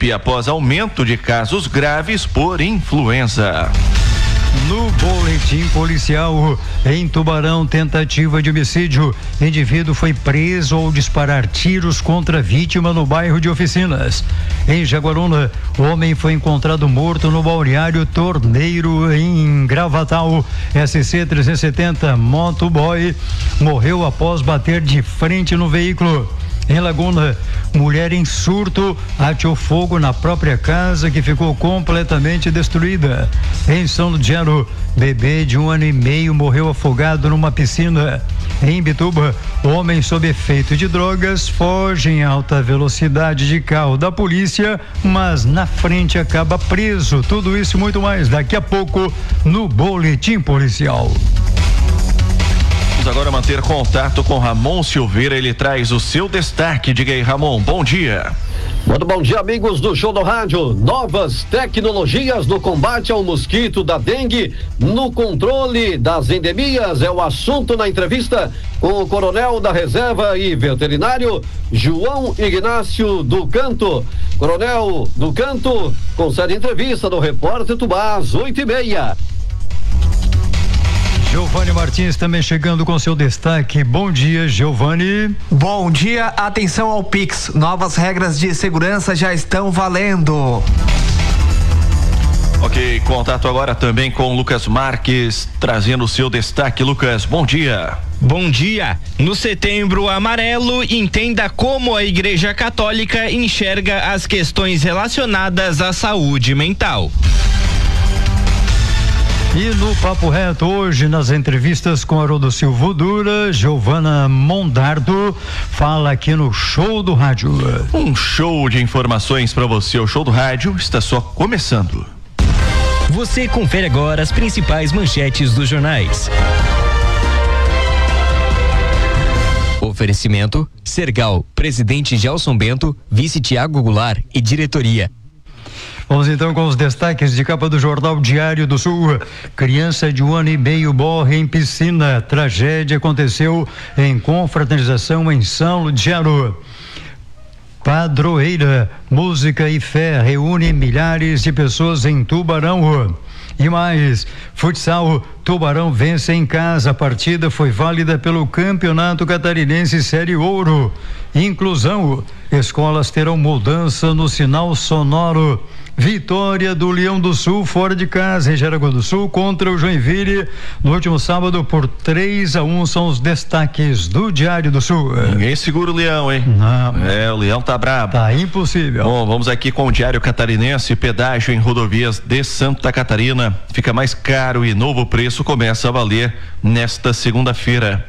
gripe após aumento de casos graves por influenza. No boletim policial, em Tubarão, tentativa de homicídio. Indivíduo foi preso ao disparar tiros contra a vítima no bairro de Oficinas. Em Jaguaruna, homem foi encontrado morto no balneário Torneiro, em Gravatal. SC 370 motoboy morreu após bater de frente no veículo. Em Laguna, mulher em surto ateou fogo na própria casa, que ficou completamente destruída. Em São Ludiano, bebê de 1 ano e meio morreu afogado numa piscina. Em Bituba, homem sob efeito de drogas foge em alta velocidade de carro da polícia, mas na frente acaba preso. Tudo isso e muito mais daqui a pouco no Boletim Policial. Agora manter contato com Ramon Silveira, ele traz o seu destaque. Diga aí, Ramon, bom dia. Muito bom dia, amigos do Show do Rádio. Novas tecnologias no combate ao mosquito da dengue, no controle das endemias, é o assunto na entrevista com o coronel da reserva e veterinário João Ignácio do Canto. Coronel do Canto concede entrevista do Repórter Tubá às 8:30. Giovani Martins também chegando com seu destaque. Bom dia, Giovani. Bom dia, atenção ao Pix. Novas regras de segurança já estão valendo. Ok, contato agora também com Lucas Marques, trazendo o seu destaque. Lucas, bom dia. Bom dia. No Setembro Amarelo, entenda como a Igreja Católica enxerga as questões relacionadas à saúde mental. E no Papo Reto hoje, nas entrevistas com Haroldo Silva Dura, Giovana Mondardo fala aqui no Show do Rádio. Um show de informações para você. O Show do Rádio está só começando. Você confere agora as principais manchetes dos jornais. Oferecimento: Sergal, presidente Gelson Bento, vice Tiago Goulart e diretoria. Vamos então com os destaques de capa do Jornal Diário do Sul. Criança de 1 ano e meio morre em piscina. Tragédia aconteceu em confraternização em São Ludiano. Padroeira, música e fé reúne milhares de pessoas em Tubarão. E mais, futsal, Tubarão vence em casa. A partida foi válida pelo Campeonato Catarinense Série Ouro. Inclusão, escolas terão mudança no sinal sonoro. Vitória do Leão do Sul fora de casa em Jaraguá do Sul contra o Joinville no último sábado por 3-1. São os destaques do Diário do Sul. Ninguém segura o Leão, hein? Não. O Leão tá brabo. Tá impossível. Bom, vamos aqui com o Diário Catarinense. Pedágio em rodovias de Santa Catarina fica mais caro e novo preço começa a valer nesta segunda-feira.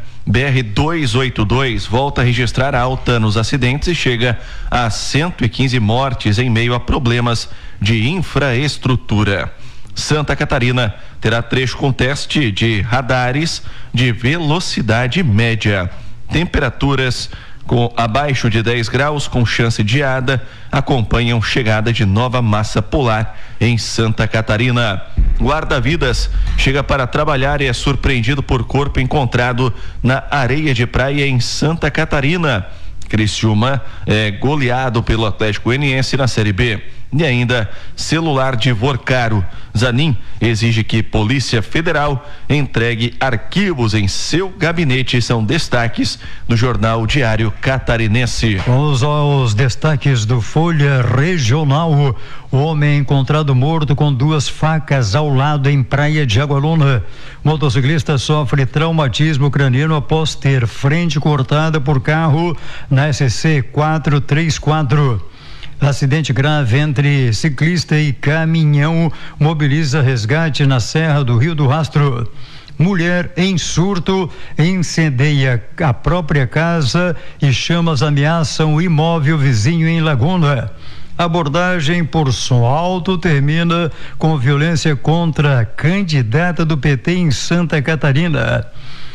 BR-282 volta a registrar alta nos acidentes e chega a 115 mortes em meio a problemas de infraestrutura. Santa Catarina terá trecho com teste de radares de velocidade média. Temperaturas com abaixo de 10 graus, com chance de geada, acompanham chegada de nova massa polar em Santa Catarina. Guarda-vidas chega para trabalhar e é surpreendido por corpo encontrado na areia de praia em Santa Catarina. Criciúma é goleado pelo Atlético Goianiense na Série B. E ainda, celular de Vorcaro. Zanin exige que Polícia Federal entregue arquivos em seu gabinete. São destaques do Jornal Diário Catarinense. Vamos aos destaques do Folha Regional. O homem encontrado morto com 2 facas ao lado em Praia de Jaguaruna. Motociclista sofre traumatismo craniano após ter frente cortada por carro na SC 434. Acidente grave entre ciclista e caminhão mobiliza resgate na Serra do Rio do Rastro. Mulher em surto incendeia a própria casa e chamas ameaçam o imóvel vizinho em Laguna. Abordagem por som alto termina com violência contra a candidata do PT em Santa Catarina.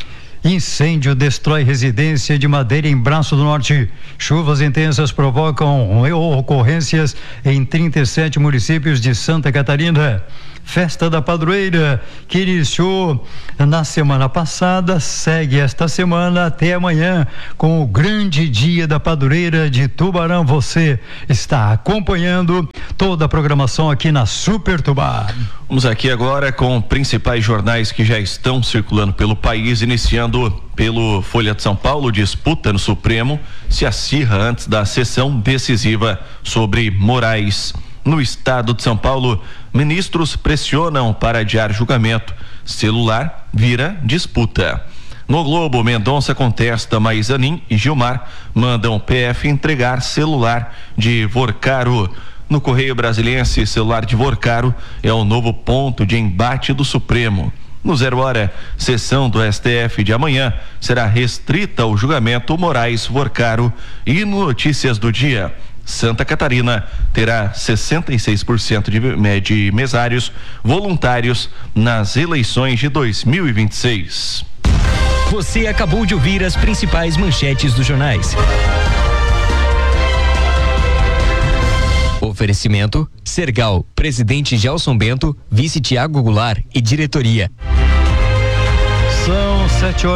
Incêndio destrói residência de Madeira em Braço do Norte. Chuvas intensas provocam ocorrências em 37 municípios de Santa Catarina. Festa da Padroeira, que iniciou na semana passada, segue esta semana até amanhã com o grande dia da Padroeira de Tubarão. Você está acompanhando toda a programação aqui na Super Tubá. Vamos aqui agora com principais jornais que já estão circulando pelo país, iniciando pelo Folha de São Paulo. Disputa no Supremo se acirra antes da sessão decisiva sobre Moraes. No estado de São Paulo, ministros pressionam para adiar julgamento. Celular vira disputa. No Globo, Mendonça contesta, mas Zanin e Gilmar mandam PF entregar celular de Vorcaro. No Correio Brasiliense, celular de Vorcaro é o novo ponto de embate do Supremo. No 0 Hora, sessão do STF de amanhã será restrita ao julgamento Moraes, Vorcaro. E no Notícias do Dia, Santa Catarina terá 66% de mesários voluntários nas eleições de 2026. Você acabou de ouvir as principais manchetes dos jornais. Oferecimento: Sergal, presidente Gelson Bento, vice Tiago Goulart e diretoria. São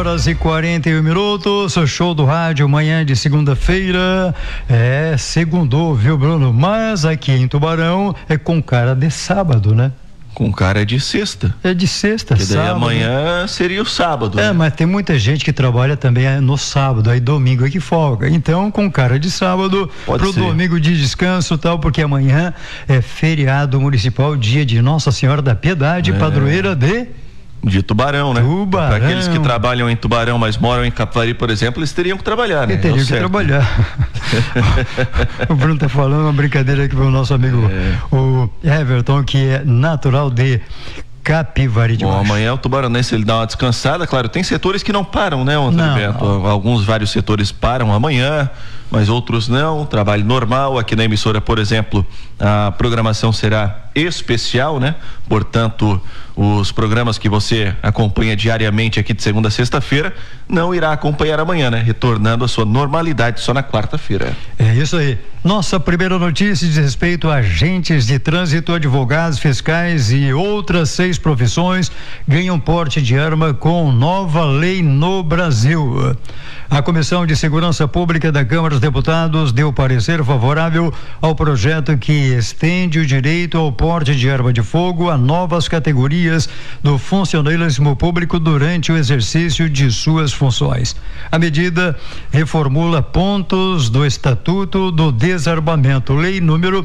7h41. O show do rádio, manhã de segunda-feira. Segundou, viu, Bruno? Mas aqui em Tubarão é com cara de sábado, né? Com cara de sexta. É de sexta, que daí sábado. Amanhã seria o sábado. Né? Mas tem muita gente que trabalha também no sábado, aí domingo é que folga. Então, com cara de sábado, pro domingo de descanso e tal, porque amanhã é feriado municipal, dia de Nossa Senhora da Piedade, padroeira de Tubarão, né? Tubarão. Para aqueles que trabalham em Tubarão, mas moram em Capivari, por exemplo, eles teriam que trabalhar, né? Eles teriam que trabalhar. O Bruno tá falando uma brincadeira aqui pro nosso amigo, o Everton, que é natural de Capivari de Baixo. Amanhã o tubaronense ele dá uma descansada, claro, tem setores que não param, né, Bento? Vários setores param amanhã, mas outros não, trabalho normal. Aqui na emissora, por exemplo, a programação será especial, né? Portanto, os programas que você acompanha diariamente aqui de segunda a sexta-feira não irá acompanhar amanhã, né? Retornando à sua normalidade só na quarta-feira. É isso aí. Nossa primeira notícia diz respeito a agentes de trânsito, advogados, fiscais e outras 6 profissões ganham porte de arma com nova lei no Brasil. A Comissão de Segurança Pública da Câmara dos Deputados deu parecer favorável ao projeto que estende o direito ao porte de arma de fogo a novas categorias do funcionalismo público durante o exercício de suas funções. A medida reformula pontos do Estatuto do Desarmamento, lei número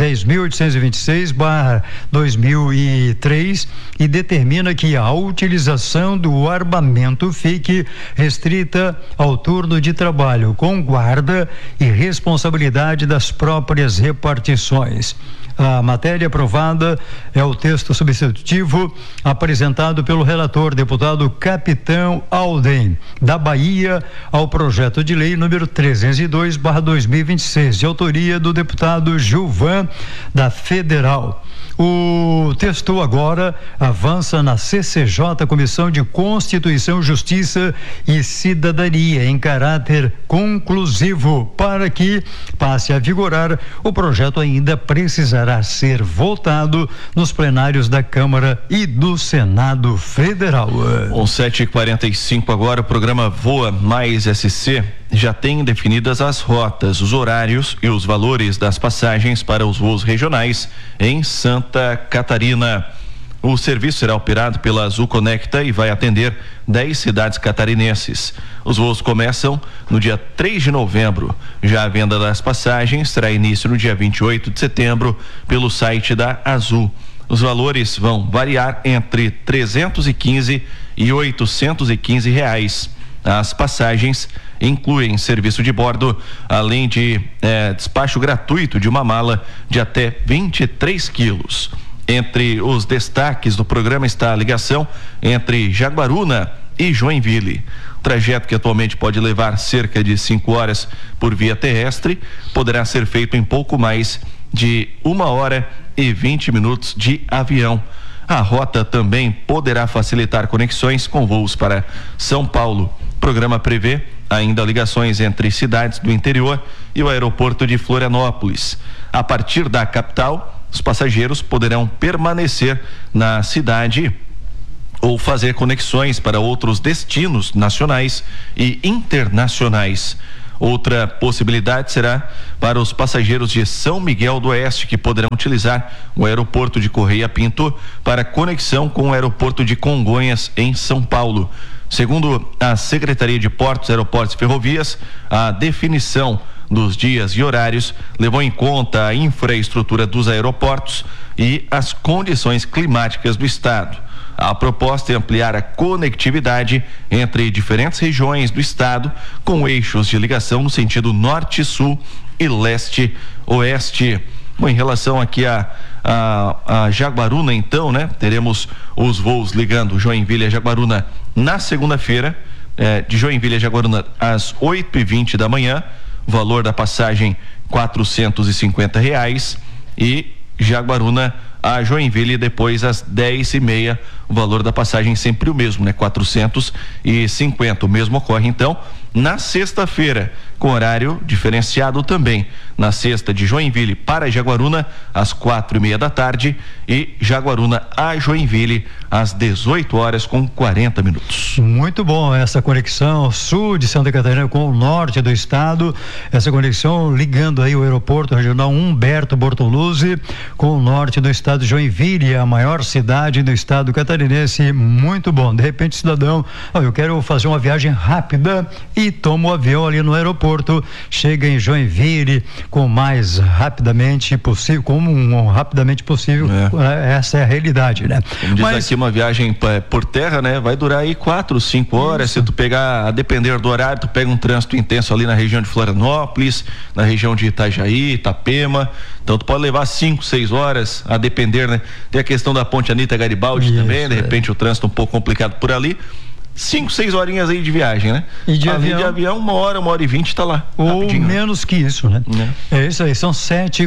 10.826/2003, e determina que a utilização do armamento fique restrita ao turno de trabalho, com guarda e responsabilidade das próprias repartições. A matéria aprovada é o texto substitutivo apresentado pelo relator, deputado Capitão Alden, da Bahia, ao projeto de lei número 302/2026, de autoria do deputado Gilvan, da Federal. O texto agora avança na CCJ, Comissão de Constituição, Justiça e Cidadania, em caráter conclusivo. Para que passe a vigorar, o projeto ainda precisará ser votado nos plenários da Câmara e do Senado Federal. 7h45 agora, o programa Voa Mais SC já tem definidas as rotas, os horários e os valores das passagens para os voos regionais em Santa Catarina. O serviço será operado pela Azul Conecta e vai atender 10 cidades catarinenses. Os voos começam no dia 3 de novembro. Já a venda das passagens terá início no dia 28 de setembro pelo site da Azul. Os valores vão variar entre R$315 e R$815. As passagens incluem serviço de bordo, além de despacho gratuito de uma mala de até 23 quilos. Entre os destaques do programa está a ligação entre Jaguaruna e Joinville. O trajeto, que atualmente pode levar cerca de 5 horas por via terrestre, poderá ser feito em pouco mais de 1 hora e 20 minutos de avião. A rota também poderá facilitar conexões com voos para São Paulo. O programa prevê ainda ligações entre cidades do interior e o aeroporto de Florianópolis. A partir da capital, os passageiros poderão permanecer na cidade ou fazer conexões para outros destinos nacionais e internacionais. Outra possibilidade será para os passageiros de São Miguel do Oeste, que poderão utilizar o aeroporto de Correia Pinto para conexão com o aeroporto de Congonhas, em São Paulo. Segundo a Secretaria de Portos, Aeroportos e Ferrovias, a definição dos dias e horários levou em conta a infraestrutura dos aeroportos e as condições climáticas do estado. A proposta é ampliar a conectividade entre diferentes regiões do estado, com eixos de ligação no sentido norte-sul e leste-oeste. Bom, em relação aqui a Jaguaruna, então, né? Teremos os voos ligando Joinville a Jaguaruna na segunda-feira, de Joinville a Jaguaruna às 8h20 da manhã, valor da passagem R$450, e Jaguaruna a Joinville depois às 10h30, o valor da passagem sempre o mesmo, né? R$450. O mesmo ocorre então na sexta-feira, com horário diferenciado também. Na sexta, de Joinville para Jaguaruna às 4h30 da tarde e Jaguaruna a Joinville às 18h40. Muito bom essa conexão sul de Santa Catarina com o norte do estado, essa conexão ligando aí o aeroporto regional Humberto Bortoluzzi com o norte do estado. Joinville, a maior cidade do estado catarinense. Muito bom. De repente, cidadão, eu quero fazer uma viagem rápida e toma o avião ali no aeroporto, chega em Joinville com mais rapidamente possível, rapidamente possível. Essa é a realidade, né? Como diz aqui, uma viagem por terra, né? Vai durar aí 4, 5 horas. Se tu pegar, a depender do horário, tu pega um trânsito intenso ali na região de Florianópolis, na região de Itajaí, Itapema, então tu pode levar 5, 6 horas, a depender, né? Tem a questão da ponte Anita Garibaldi também, de repente o trânsito um pouco complicado por ali. 5, 6 horinhas aí de viagem, né? E de avião, 1h20 tá lá. Ou menos, né? Que isso, né? É isso aí, são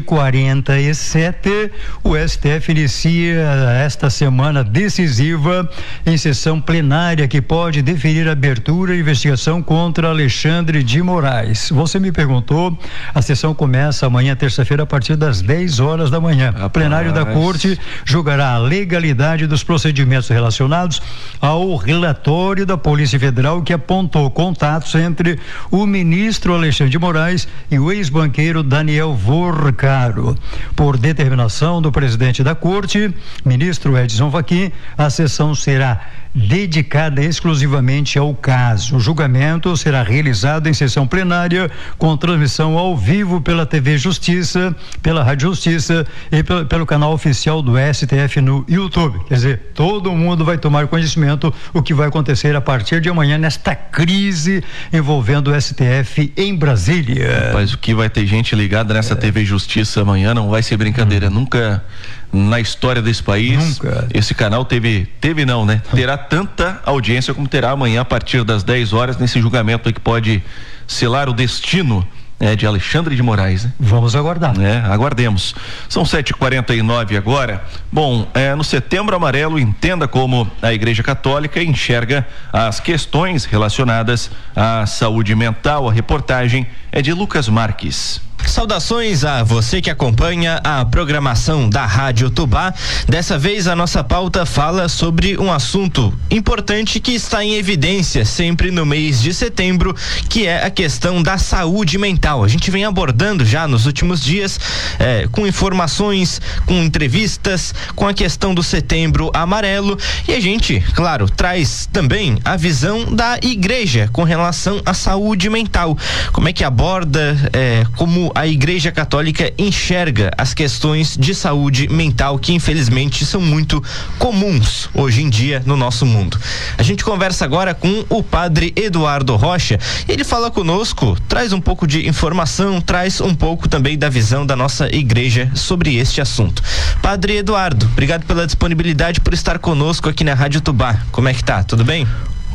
7h47. O STF inicia esta semana decisiva em sessão plenária que pode definir a abertura de investigação contra Alexandre de Moraes. Você me perguntou, a sessão começa amanhã, terça-feira, a partir das 10h da manhã. O plenário da Corte julgará a legalidade dos procedimentos relacionados ao relatório da Polícia Federal, que apontou contatos entre o ministro Alexandre de Moraes e o ex-banqueiro Daniel Vorcaro. Por determinação do presidente da Corte, ministro Edson Fachin, a sessão será dedicada exclusivamente ao caso. O julgamento será realizado em sessão plenária com transmissão ao vivo pela TV Justiça, pela Rádio Justiça e pelo canal oficial do STF no YouTube. Quer dizer, todo mundo vai tomar conhecimento o que vai acontecer a partir de amanhã nesta crise envolvendo o STF em Brasília. Rapaz, o que vai ter gente ligada nessa TV Justiça amanhã não vai ser brincadeira. Nunca na história desse país, esse canal terá tanta audiência como terá amanhã a partir das 10h nesse julgamento aí que pode selar o destino de Alexandre de Moraes, né? Vamos aguardar. Aguardemos. São 7h49 agora. Bom, no Setembro Amarelo, entenda como a Igreja Católica enxerga as questões relacionadas à saúde mental. A reportagem é de Lucas Marques. Saudações a você que acompanha a programação da Rádio Tubá. Dessa vez a nossa pauta fala sobre um assunto importante que está em evidência sempre no mês de setembro, que é a questão da saúde mental. A gente vem abordando já nos últimos dias com informações, com entrevistas, com a questão do Setembro Amarelo, e a gente, claro, traz também a visão da igreja com relação à saúde mental. Como é que aborda, como a Igreja Católica enxerga as questões de saúde mental que infelizmente são muito comuns hoje em dia no nosso mundo. A gente conversa agora com o padre Eduardo Rocha. Ele fala conosco, traz um pouco de informação, traz um pouco também da visão da nossa igreja sobre este assunto. Padre Eduardo, obrigado pela disponibilidade, por estar conosco aqui na Rádio Tubá. Como é que tá? Tudo bem?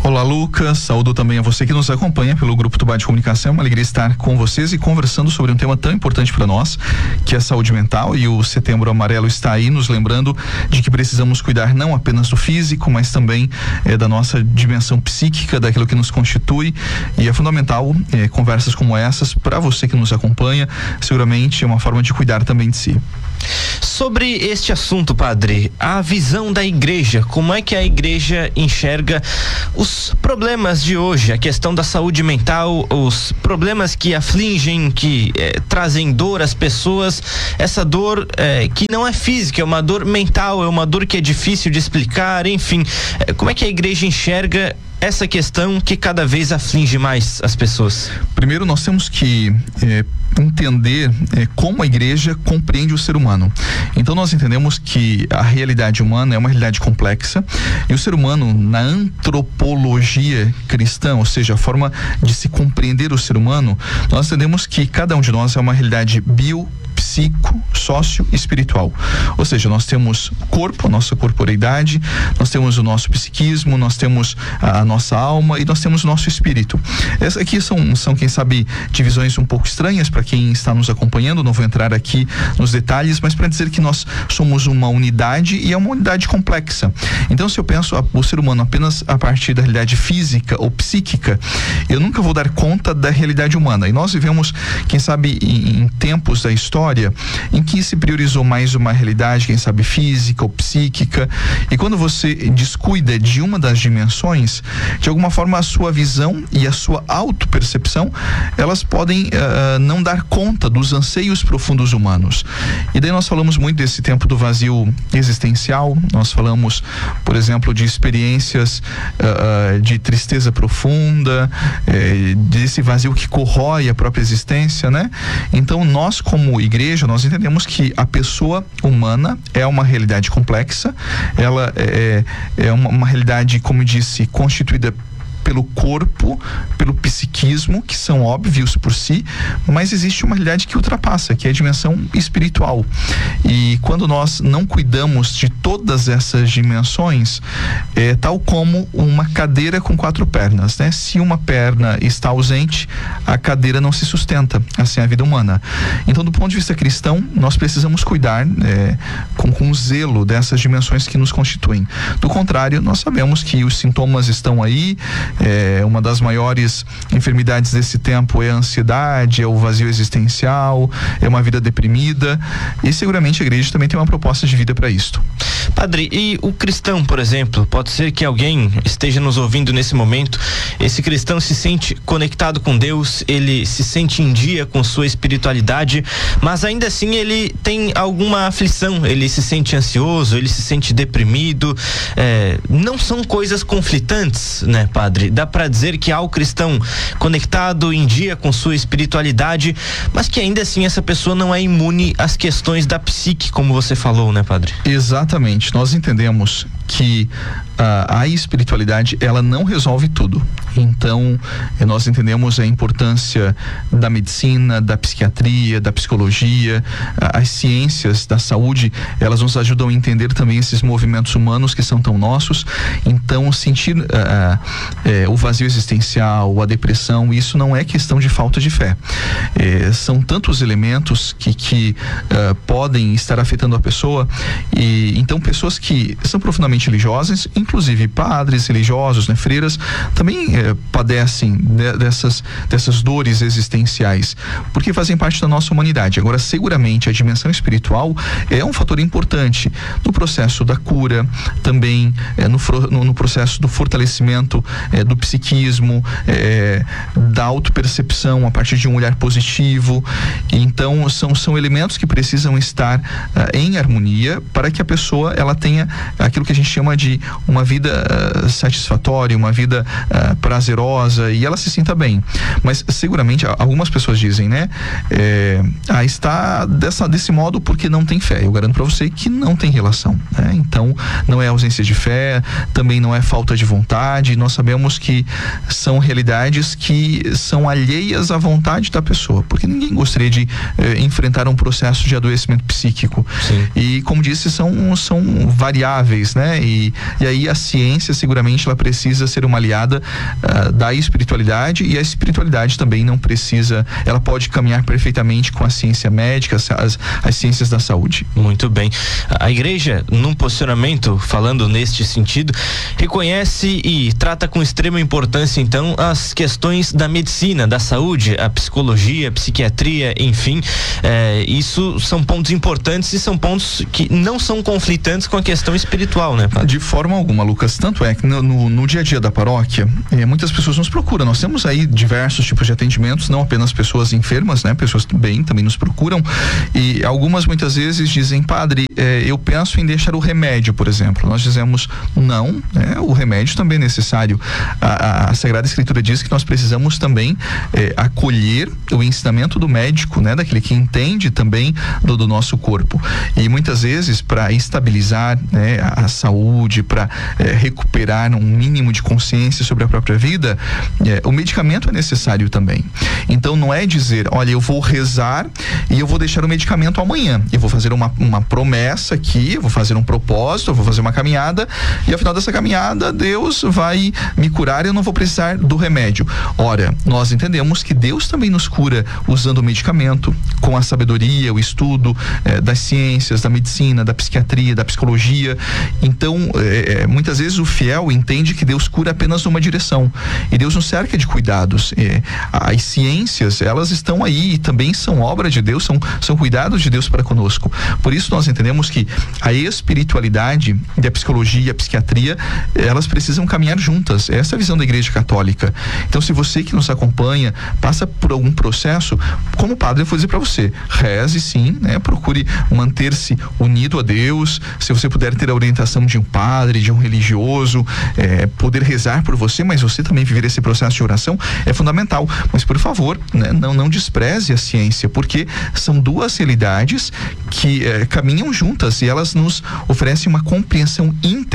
Olá, Lucas, saúdo também a você que nos acompanha pelo Grupo Tubá de Comunicação. É uma alegria estar com vocês e conversando sobre um tema tão importante para nós, que é a saúde mental, e o Setembro Amarelo está aí nos lembrando de que precisamos cuidar não apenas do físico, mas também da nossa dimensão psíquica, daquilo que nos constitui, e é fundamental conversas como essas para você que nos acompanha. Seguramente é uma forma de cuidar também de si. Sobre este assunto, padre, a visão da igreja, como é que a igreja enxerga os problemas de hoje, a questão da saúde mental, os problemas que afligem, que trazem dor às pessoas, essa dor que não é física, é uma dor mental, é uma dor que é difícil de explicar, enfim, como é que a igreja enxerga essa questão que cada vez aflige mais as pessoas? Primeiro, nós temos que entender como a igreja compreende o ser humano. Então nós entendemos que a realidade humana é uma realidade complexa, e o ser humano, na antropologia cristã, ou seja, a forma de se compreender o ser humano, nós entendemos que cada um de nós é uma realidade psico, sócio e espiritual. Ou seja, nós temos corpo, a nossa corporeidade, nós temos o nosso psiquismo, nós temos a nossa alma e nós temos o nosso espírito. Essas aqui são quem sabe, divisões um pouco estranhas para quem está nos acompanhando. Não vou entrar aqui nos detalhes, mas para dizer que nós somos uma unidade, e é uma unidade complexa. Então, se eu penso o ser humano apenas a partir da realidade física ou psíquica, eu nunca vou dar conta da realidade humana. E nós vivemos, quem sabe, em tempos da história em que se priorizou mais uma realidade, quem sabe, física ou psíquica, e quando você descuida de uma das dimensões, de alguma forma a sua visão e a sua autopercepção, elas podem não dar conta dos anseios profundos humanos. E daí nós falamos muito desse tempo do vazio existencial, nós falamos, por exemplo, de experiências de tristeza profunda, desse vazio que corrói a própria existência, né? Então nós, como igreja, nós entendemos que a pessoa humana é uma realidade complexa, ela é uma realidade, como eu disse, constituída pelo corpo, pelo psiquismo, que são óbvios por si, mas existe uma realidade que ultrapassa, que é a dimensão espiritual. E quando nós não cuidamos de todas essas dimensões, tal como uma cadeira com 4 pernas, né? Se uma perna está ausente, a cadeira não se sustenta. Assim é a vida humana. Então, do ponto de vista cristão, nós precisamos cuidar com zelo dessas dimensões que nos constituem. Do contrário, nós sabemos que os sintomas estão aí. Uma das maiores enfermidades desse tempo é a ansiedade, é o vazio existencial, é uma vida deprimida, e seguramente a igreja também tem uma proposta de vida para isto. Padre, e o cristão, por exemplo, pode ser que alguém esteja nos ouvindo nesse momento, esse cristão se sente conectado com Deus, ele se sente em dia com sua espiritualidade, mas ainda assim ele tem alguma aflição, ele se sente ansioso, ele se sente deprimido, não são coisas conflitantes, né, padre? Dá para dizer que há o cristão conectado em dia com sua espiritualidade, mas que ainda assim essa pessoa não é imune às questões da psique, como você falou, né, padre? Exatamente. Nós entendemos que a espiritualidade, ela não resolve tudo. Então, nós entendemos a importância da medicina, da psiquiatria, da psicologia, as ciências da saúde, elas nos ajudam a entender também esses movimentos humanos que são tão nossos. Então, sentir o vazio existencial, a depressão, isso não é questão de falta de fé. São tantos elementos que podem estar afetando a pessoa, e então pessoas que são profundamente religiosas, inclusive padres religiosos, né, freiras, também padecem dessas dores existenciais, porque fazem parte da nossa humanidade. Agora, seguramente a dimensão espiritual é um fator importante no processo da cura, também no processo do fortalecimento do psiquismo, da autopercepção a partir de um olhar positivo. Então são elementos que precisam estar em harmonia para que a pessoa ela tenha aquilo que a gente chama de uma vida satisfatória, uma vida prazerosa, e ela se sinta bem. Mas seguramente algumas pessoas dizem, né, está desse modo porque não tem fé. Eu garanto para você que não tem relação, né? Então não é ausência de fé, também não é falta de vontade. Nós sabemos que são realidades que são alheias à vontade da pessoa, porque ninguém gostaria de enfrentar um processo de adoecimento psíquico. Sim. E como disse, são variáveis, né? né? E aí a ciência seguramente ela precisa ser uma aliada da espiritualidade, e a espiritualidade também não precisa, ela pode caminhar perfeitamente com a ciência médica, as ciências da saúde. Muito bem. A igreja, num posicionamento, falando neste sentido, reconhece e trata com extrema importância, então, as questões da medicina, da saúde, a psicologia, a psiquiatria, enfim, isso são pontos importantes e são pontos que não são conflitantes com a questão espiritual, né, padre? De forma alguma, Lucas. Tanto é que no dia a dia da paróquia, muitas pessoas nos procuram. Nós temos aí diversos tipos de atendimentos, não apenas pessoas enfermas, né? Pessoas bem também nos procuram, e algumas muitas vezes dizem: padre, eu penso em deixar o remédio, por exemplo. Nós dizemos não, né? O remédio também é necessário. A Sagrada Escritura diz que nós precisamos também acolher o ensinamento do médico, né? Daquele que entende também do nosso corpo. E muitas vezes, para estabilizar, né, a saúde, para recuperar um mínimo de consciência sobre a própria vida, o medicamento é necessário também. Então não é dizer: olha, eu vou rezar e eu vou deixar o medicamento amanhã, eu vou fazer uma promessa aqui, eu vou fazer um propósito, eu vou fazer uma caminhada, e ao final dessa caminhada Deus vai me curar e eu não vou precisar do remédio. Ora, nós entendemos que Deus também nos cura usando o medicamento, com a sabedoria, o estudo das ciências, da medicina, da psiquiatria, da psicologia. Então, muitas vezes o fiel entende que Deus cura apenas numa direção, e Deus nos cerca de cuidados. As ciências, elas estão aí e também são obra de Deus, são cuidados de Deus para conosco. Por isso nós entendemos que a espiritualidade e a psicologia e a psiquiatria, elas precisam caminhar juntas. Essa é a visão da Igreja Católica. Então, se você que nos acompanha passa por algum processo, como padre, eu vou dizer para você: reze sim, né? Procure manter-se unido a Deus. Se você puder ter a orientação de um padre, de um religioso, poder rezar por você, mas você também viver esse processo de oração é fundamental. Mas, por favor, né, não despreze a ciência, porque são duas realidades que caminham juntas, e elas nos oferecem uma compreensão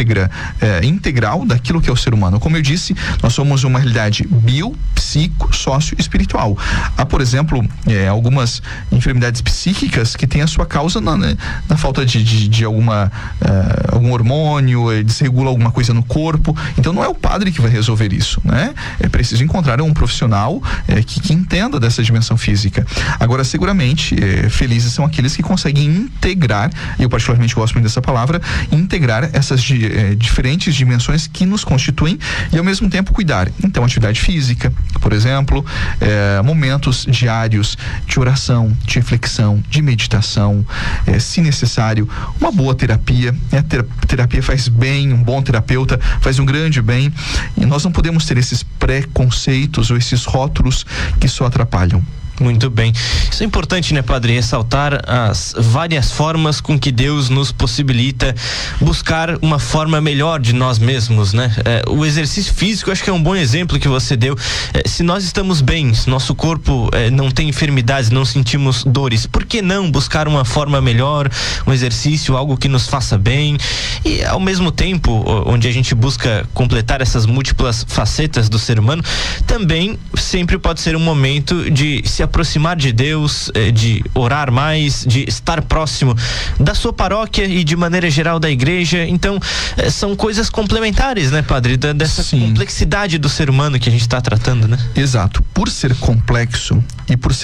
integral daquilo que é o ser humano. Como eu disse, nós somos uma realidade bio, psico, sócio espiritual. Há, por exemplo, algumas enfermidades psíquicas que têm a sua causa na falta de algum hormônio, desregula alguma coisa no corpo. Então não é o padre que vai resolver isso, né? É preciso encontrar um profissional que entenda dessa dimensão física. Agora, seguramente, felizes são aqueles que conseguem integrar, e eu particularmente gosto muito dessa palavra, integrar essas diferentes dimensões que nos constituem, e ao mesmo tempo cuidar. Então, atividade física, por exemplo, momentos diários de oração, de reflexão, de meditação, se necessário, uma boa terapia. Terapia faz bem, um bom terapeuta faz um grande bem, e nós não podemos ter esses preconceitos ou esses rótulos que só atrapalham. Muito bem. Isso é importante, né, padre? Ressaltar as várias formas com que Deus nos possibilita buscar uma forma melhor de nós mesmos, né? O exercício físico, acho que é um bom exemplo que você deu. Se nós estamos bem, se nosso corpo não tem enfermidades, não sentimos dores, por que não buscar uma forma melhor, um exercício, algo que nos faça bem? E ao mesmo tempo, onde a gente busca completar essas múltiplas facetas do ser humano, também sempre pode ser um momento de se aproximar de Deus, de orar mais, de estar próximo da sua paróquia e de maneira geral da igreja. Então, são coisas complementares, né, padre? Dessa Sim. complexidade do ser humano que a gente está tratando, né? Exato. Por ser complexo e por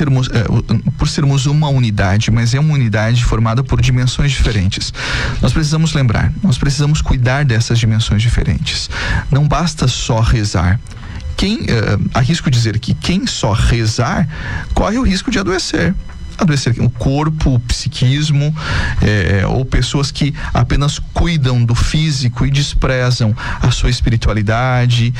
sermos uma unidade, mas é uma unidade formada por dimensões diferentes, nós precisamos lembrar, nós precisamos cuidar dessas dimensões diferentes. Não basta só rezar. Arrisco dizer que quem só rezar corre o risco de adoecer o corpo, o psiquismo, ou pessoas que apenas cuidam do físico e desprezam a sua espiritualidade,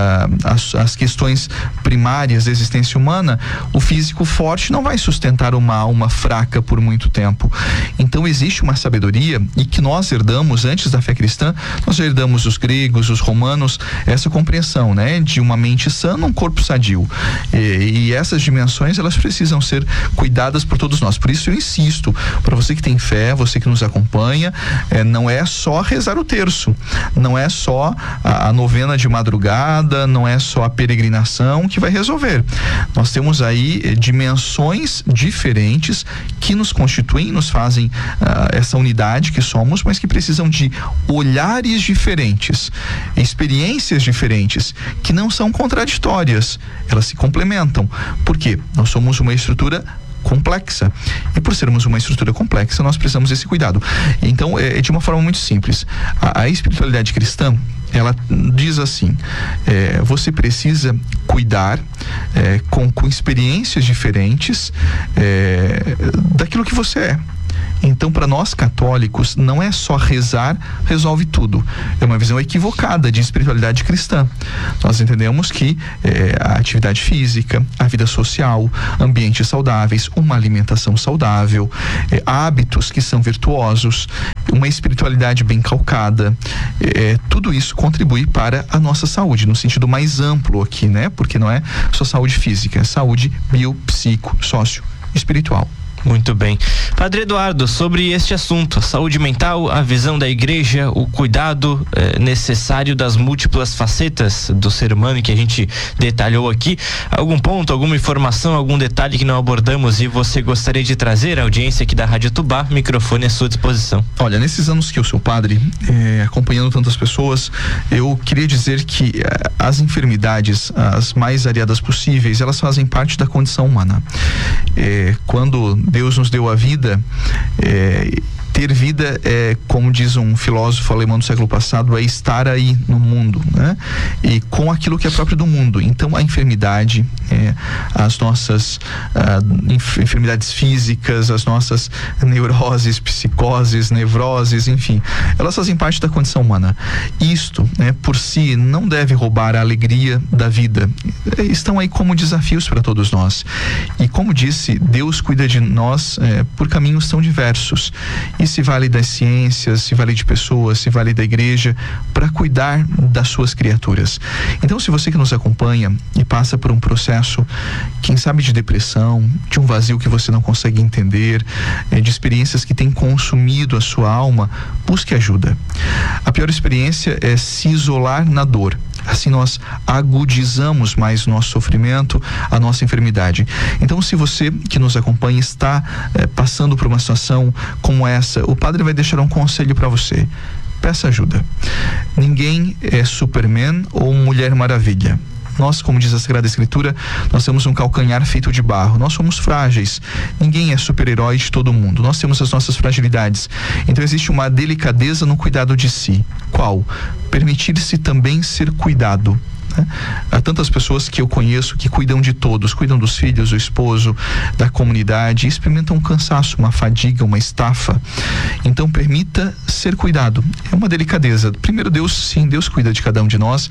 as questões primárias da existência humana. O físico forte não vai sustentar uma alma fraca por muito tempo. Então existe uma sabedoria, e que nós herdamos antes da fé cristã. Nós herdamos os gregos, os romanos, essa compreensão, né, de uma mente sã, um corpo sadio, e essas dimensões, elas precisam ser cuidadas por todos nós. Por isso eu insisto, para você que tem fé, você que nos acompanha, não é só rezar o terço, não é só a novena de madrugada, não é só a peregrinação que vai resolver. Nós temos aí dimensões diferentes que nos constituem, nos fazem essa unidade que somos, mas que precisam de olhares diferentes, experiências diferentes, que não são contraditórias, elas se complementam. Por quê? Nós somos uma estrutura complexa, e por sermos uma estrutura complexa, nós precisamos desse cuidado. Então, é de uma forma muito simples. A espiritualidade cristã, ela diz assim: você precisa cuidar com experiências diferentes daquilo que você é. Então, para nós católicos, não é só rezar, resolve tudo. É uma visão equivocada de espiritualidade cristã. Nós entendemos que a atividade física, a vida social, ambientes saudáveis, uma alimentação saudável, hábitos que são virtuosos, uma espiritualidade bem calcada, tudo isso contribui para a nossa saúde, no sentido mais amplo aqui, né? Porque não é só saúde física, é saúde bio, psico, sócio, espiritual. Muito bem. Padre Eduardo, sobre este assunto, a saúde mental, a visão da igreja, o cuidado necessário das múltiplas facetas do ser humano que a gente detalhou aqui, algum ponto, alguma informação, algum detalhe que não abordamos e você gostaria de trazer à audiência aqui da Rádio Tubá? Microfone à sua disposição. Olha, nesses anos que eu sou padre, acompanhando tantas pessoas, eu queria dizer que as enfermidades, as mais variadas possíveis, elas fazem parte da condição humana. Quando Deus nos deu a vida, ter vida como diz um filósofo alemão do século passado, é estar aí no mundo, né? E com aquilo que é próprio do mundo. Então a enfermidade, as nossas enfermidades físicas, as nossas neuroses, psicoses, nevroses, enfim, elas fazem parte da condição humana. Isto, por si, não deve roubar a alegria da vida. Estão aí como desafios para todos nós. E como disse, Deus cuida de nós por caminhos tão diversos. E se vale das ciências, se vale de pessoas, se vale da igreja, para cuidar das suas criaturas. Então, se você que nos acompanha e passa por um processo, quem sabe de depressão, de um vazio que você não consegue entender, de experiências que têm consumido a sua alma, busque ajuda. A pior experiência é se isolar na dor. Assim nós agudizamos mais o nosso sofrimento, a nossa enfermidade. Então, se você que nos acompanha está passando por uma situação como essa, o padre vai deixar um conselho para você. Peça ajuda. Ninguém é Superman ou Mulher Maravilha. Nós, como diz a Sagrada Escritura, nós temos um calcanhar feito de barro. Nós somos frágeis. Ninguém é super-herói de todo mundo. Nós temos as nossas fragilidades. Então existe uma delicadeza no cuidado de si. Qual? Permitir-se também ser cuidado. Há tantas pessoas que eu conheço que cuidam de todos, cuidam dos filhos, do esposo, da comunidade, e experimentam um cansaço, uma fadiga, uma estafa. Então permita ser cuidado. É uma delicadeza. Primeiro, Deus cuida de cada um de nós,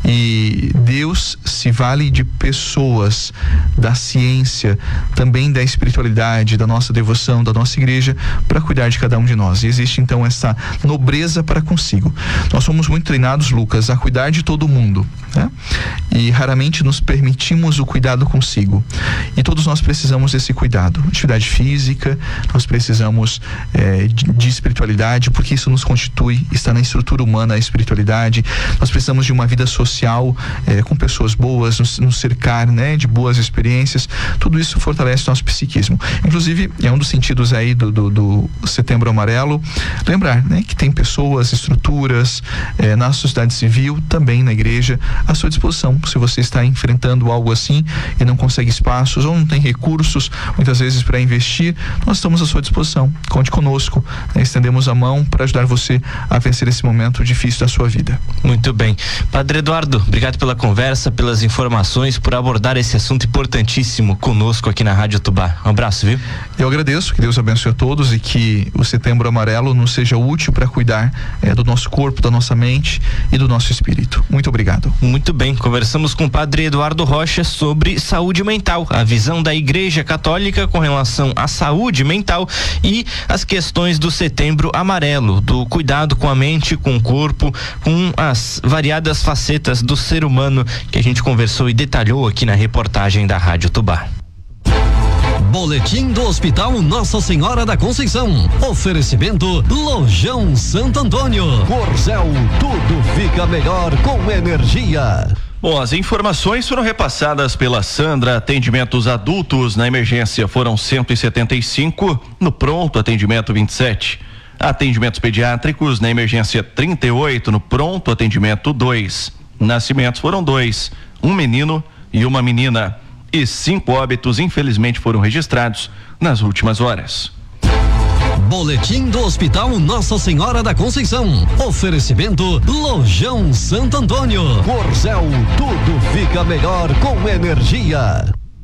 e Deus se vale de pessoas, da ciência, também da espiritualidade, da nossa devoção, da nossa igreja, para cuidar de cada um de nós. E existe então essa nobreza para consigo. Nós somos muito treinados, Lucas, a cuidar de todo mundo, né? E raramente nos permitimos o cuidado consigo, e todos nós precisamos desse cuidado. Atividade física, nós precisamos de espiritualidade, porque isso nos constitui, está na estrutura humana a espiritualidade. Nós precisamos de uma vida social com pessoas boas, nos cercar, né, de boas experiências. Tudo isso fortalece o nosso psiquismo. Inclusive, é um dos sentidos aí do Setembro Amarelo, lembrar, né, que tem pessoas, estruturas na sociedade civil, também na igreja, à sua disposição. Se você está enfrentando algo assim e não consegue espaços ou não tem recursos, muitas vezes, para investir, nós estamos à sua disposição. Conte conosco, né? Estendemos a mão para ajudar você a vencer esse momento difícil da sua vida. Muito bem. Padre Eduardo, obrigado pela conversa, pelas informações, por abordar esse assunto importantíssimo conosco aqui na Rádio Tubá. Um abraço, viu? Eu agradeço, que Deus abençoe a todos e que o Setembro Amarelo nos seja útil para cuidar do nosso corpo, da nossa mente e do nosso espírito. Muito obrigado. Muito bem, conversamos com o Padre Eduardo Rocha sobre saúde mental, a visão da Igreja Católica com relação à saúde mental e as questões do Setembro Amarelo, do cuidado com a mente, com o corpo, com as variadas facetas do ser humano que a gente conversou e detalhou aqui na reportagem da Rádio Tubá. Boletim do Hospital Nossa Senhora da Conceição. Oferecimento Lojão Santo Antônio. Corzel, tudo fica melhor com energia. Bom, as informações foram repassadas pela Sandra. Atendimentos adultos na emergência foram 175, no pronto atendimento 27. Atendimentos pediátricos na emergência 38, no pronto atendimento 2. Nascimentos foram 2, um menino e uma menina. E 5 óbitos, infelizmente, foram registrados nas últimas horas. Boletim do Hospital Nossa Senhora da Conceição. Oferecimento Lojão Santo Antônio. Corzel, tudo fica melhor com energia.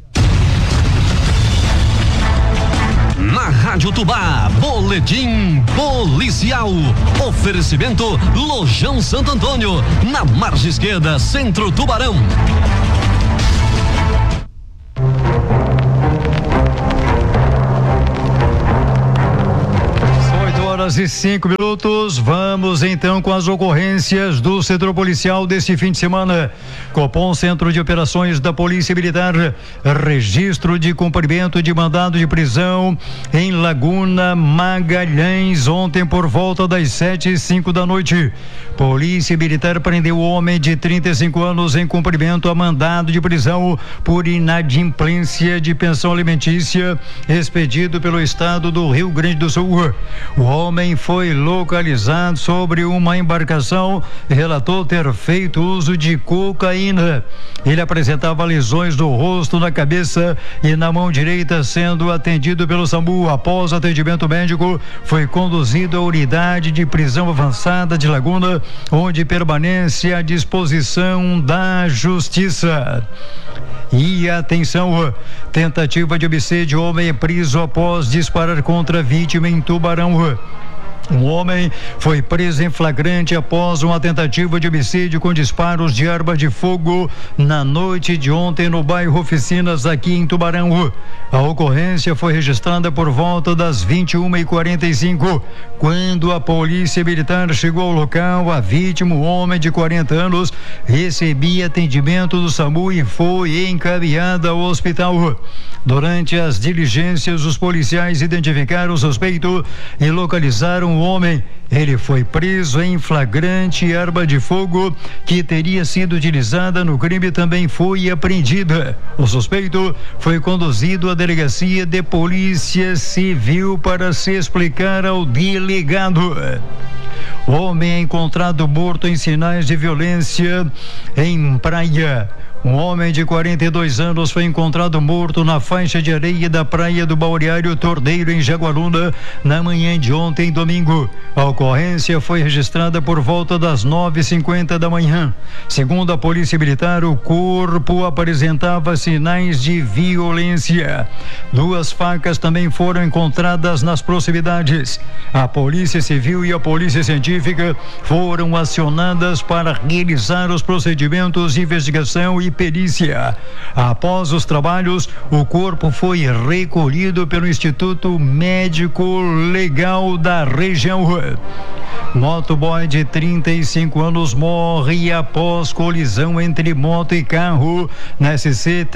Na Rádio Tubá, Boletim Policial. Oferecimento Lojão Santo Antônio, na margem esquerda, Centro Tubarão. 8h05. Vamos então com as ocorrências do setor policial deste fim de semana. Copom, Centro de Operações da Polícia Militar, registro de cumprimento de mandado de prisão em Laguna Magalhães, ontem por volta das 7h05 da noite. Polícia Militar prendeu o homem de 35 anos em cumprimento a mandado de prisão por inadimplência de pensão alimentícia expedido pelo estado do Rio Grande do Sul. O homem foi localizado sobre uma embarcação e relatou ter feito uso de cocaína. Ele apresentava lesões no rosto, na cabeça e na mão direita, sendo atendido pelo SAMU. Após atendimento médico, foi conduzido à unidade de prisão avançada de Laguna, onde permanece à disposição da Justiça. E atenção, tentativa de homicídio, homem é preso após disparar contra a vítima em Tubarão. Um homem foi preso em flagrante após uma tentativa de homicídio com disparos de arma de fogo na noite de ontem no bairro Oficinas, aqui em Tubarão. A ocorrência foi registrada por volta das 21h45. Quando a polícia militar chegou ao local, a vítima, um homem de 40 anos, recebia atendimento do SAMU e foi encaminhada ao hospital. Durante as diligências, os policiais identificaram o suspeito e localizaram o homem. Ele foi preso em flagrante. Arma de fogo que teria sido utilizada no crime também foi apreendida. O suspeito foi conduzido à delegacia de polícia civil para se explicar ao delegado. O homem é encontrado morto em sinais de violência em Praia. Um homem de 42 anos foi encontrado morto na faixa de areia da praia do Balneário Tordeiro, em Jaguaruna, na manhã de ontem, domingo. A ocorrência foi registrada por volta das 9h50 da manhã. Segundo a Polícia Militar, o corpo apresentava sinais de violência. 2 facas também foram encontradas nas proximidades. A Polícia Civil e a Polícia Científica foram acionadas para realizar os procedimentos de investigação e perícia. Após os trabalhos, o corpo foi recolhido pelo Instituto Médico Legal da região. Motoboy de 35 anos morre após colisão entre moto e carro na SC